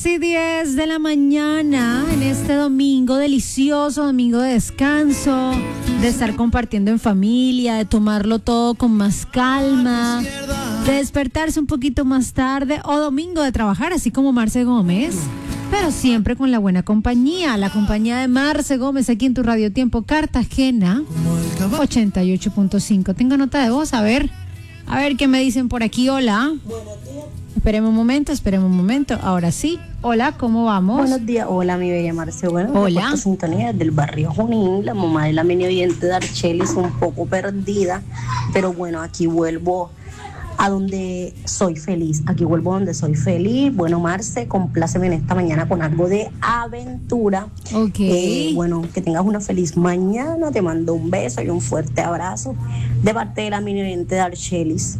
10:10 de la mañana en este domingo delicioso, domingo de descanso, de estar compartiendo en familia, de tomarlo todo con más calma, de despertarse un poquito más tarde o domingo de trabajar, así como Marce Gómez, pero siempre con la buena compañía, la compañía de Marce Gómez aquí en tu Radio Tiempo Cartagena 88.5. Tengo nota de voz, a ver qué me dicen por aquí. Hola. Esperemos un momento. Ahora sí. Hola, ¿cómo vamos? Buenos días. Hola, mi bella Marce. Bueno, hola. Sintonía del barrio Junín, la mamá de la mini oyente de Archelis, un poco perdida, pero bueno, aquí vuelvo a donde soy feliz. Bueno, Marce, compláceme en esta mañana con algo de aventura. Ok. Bueno, que tengas una feliz mañana. Te mando un beso y un fuerte abrazo de parte de la mini oyente de Archelis.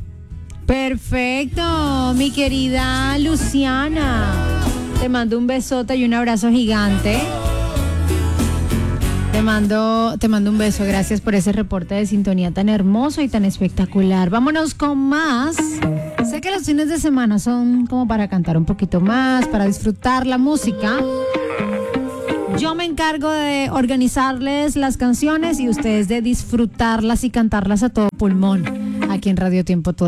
Perfecto, mi querida Luciana. Te mando un besote y un abrazo gigante. Te mando un beso. Gracias por ese reporte de sintonía tan hermoso y tan espectacular. Vámonos con más. Sé que los fines de semana son como para cantar un poquito más, para disfrutar la música. Yo me encargo de organizarles las canciones y ustedes de disfrutarlas y cantarlas a todo pulmón aquí en Radio Tiempo.